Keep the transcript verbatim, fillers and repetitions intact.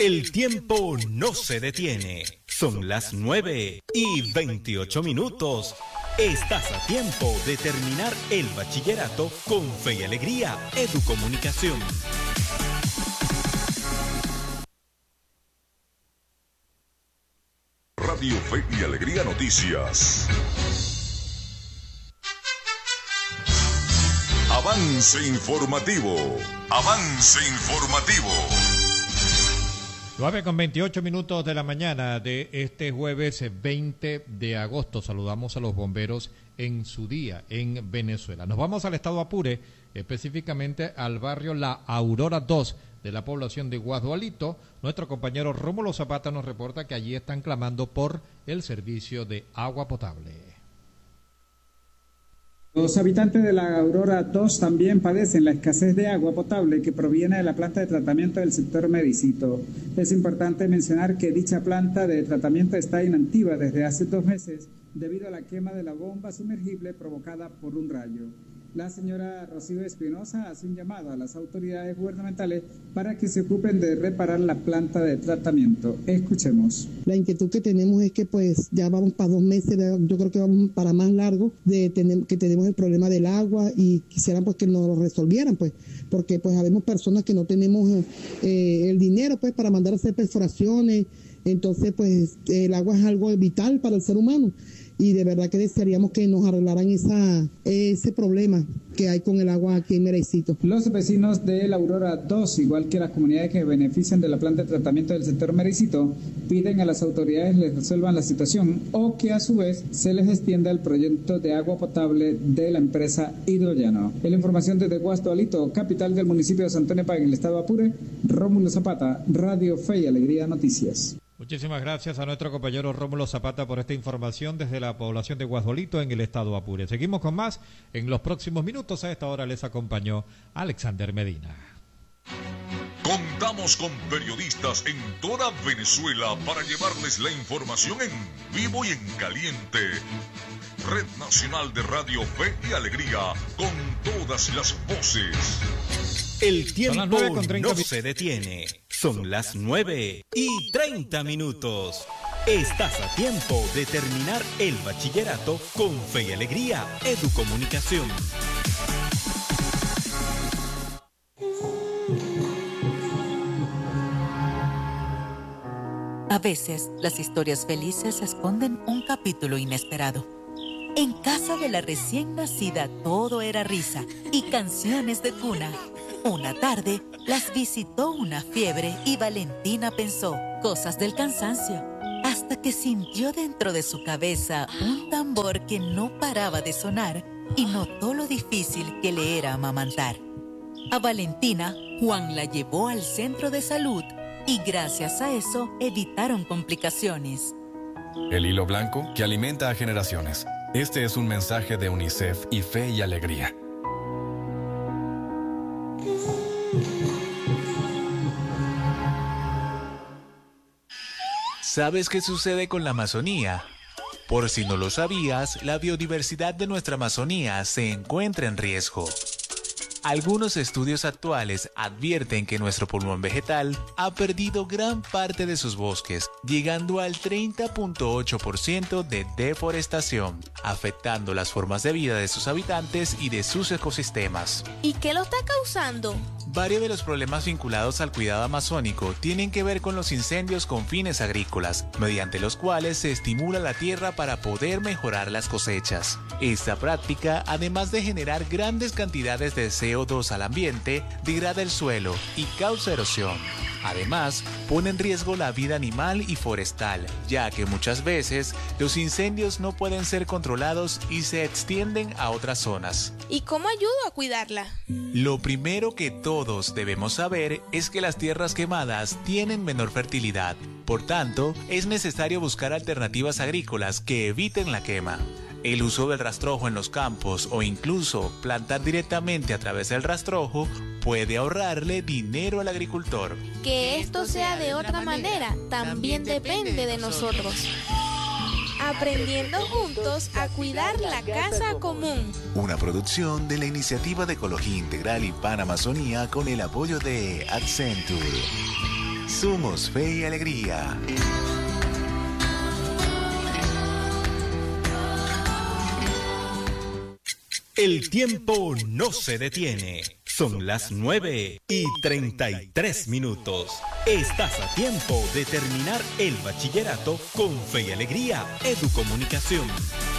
El tiempo no se detiene. Son las nueve y veintiocho minutos. Estás a tiempo de terminar el bachillerato con Fe y Alegría Educomunicación. Radio Fe y Alegría Noticias. Avance informativo. Avance informativo. nueve con veintiocho minutos de la mañana de este jueves veinte de agosto. Saludamos a los bomberos en su día en Venezuela. Nos vamos al estado Apure, específicamente al barrio La Aurora dos de la población de Guasdualito. Nuestro compañero Rómulo Zapata nos reporta que allí están clamando por el servicio de agua potable. Los habitantes de la Aurora dos también padecen la escasez de agua potable que proviene de la planta de tratamiento del sector Medicito. Es importante mencionar que dicha planta de tratamiento está inactiva desde hace dos meses debido a la quema de la bomba sumergible provocada por un rayo. La señora Rocío Espinosa hace un llamado a las autoridades gubernamentales para que se ocupen de reparar la planta de tratamiento. Escuchemos. La inquietud que tenemos es que pues ya vamos para dos meses, yo creo que vamos para más largo, de tener, que tenemos el problema del agua y quisieran pues que nos lo resolvieran, pues, porque pues habemos personas que no tenemos eh, el dinero pues para mandar a hacer perforaciones, entonces pues el agua es algo vital para el ser humano. Y de verdad que desearíamos que nos arreglaran esa, ese problema que hay con el agua aquí en Medicito. Los vecinos de la Aurora dos, igual que las comunidades que benefician de la planta de tratamiento del sector Medicito, piden a las autoridades les resuelvan la situación o que a su vez se les extienda el proyecto de agua potable de la empresa Hidrollano. En la información desde Guasdualito, capital del municipio de Santo Antonio en el estado Apure, Rómulo Zapata, Radio Fe y Alegría Noticias. Muchísimas gracias a nuestro compañero Rómulo Zapata por esta información desde la población de Guasdualito en el estado Apure. Seguimos con más en los próximos minutos. A esta hora les acompañó Alexander Medina. Contamos con periodistas en toda Venezuela para llevarles la información en vivo y en caliente. Red Nacional de Radio Fe y Alegría, con todas las voces. El tiempo no se detiene. Son las nueve y treinta minutos. Estás a tiempo de terminar el bachillerato con Fe y Alegría Educomunicación. A veces, las historias felices esconden un capítulo inesperado. En casa de la recién nacida todo era risa y canciones de cuna. Una tarde, las visitó una fiebre y Valentina pensó cosas del cansancio, hasta que sintió dentro de su cabeza un tambor que no paraba de sonar y notó lo difícil que le era amamantar. A Valentina, Juan la llevó al centro de salud y gracias a eso evitaron complicaciones. El hilo blanco que alimenta a generaciones. Este es un mensaje de UNICEF y Fe y Alegría. ¿Sabes qué sucede con la Amazonía? Por si no lo sabías, la biodiversidad de nuestra Amazonía se encuentra en riesgo. Algunos estudios actuales advierten que nuestro pulmón vegetal ha perdido gran parte de sus bosques, llegando al treinta punto ocho por ciento de deforestación, afectando las formas de vida de sus habitantes y de sus ecosistemas. ¿Y qué lo está causando? Varios de los problemas vinculados al cuidado amazónico tienen que ver con los incendios con fines agrícolas, mediante los cuales se estimula la tierra para poder mejorar las cosechas. Esta práctica, además de generar grandes cantidades de C O dos al ambiente, degrada el suelo y causa erosión. Además, pone en riesgo la vida animal y forestal, ya que muchas veces los incendios no pueden ser controlados y se extienden a otras zonas. ¿Y cómo ayudo a cuidarla? Lo primero que todos debemos saber es que las tierras quemadas tienen menor fertilidad. Por tanto, es necesario buscar alternativas agrícolas que eviten la quema. El uso del rastrojo en los campos o incluso plantar directamente a través del rastrojo puede ahorrarle dinero al agricultor. Que esto sea de otra manera también depende de nosotros. Aprendiendo juntos a cuidar la casa común. Una producción de la Iniciativa de Ecología Integral y Panamazonía con el apoyo de Accenture. Somos Fe y Alegría. El tiempo no se detiene. Son las nueve y treinta y tres minutos. Estás a tiempo de terminar el bachillerato con Fe y Alegría Educomunicación.